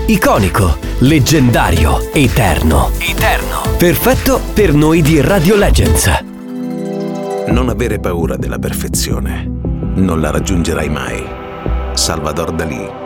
Iconico, leggendario, eterno. Perfetto per noi di Radio Legends. Non avere paura della perfezione. Non la raggiungerai mai. Salvador Dalì.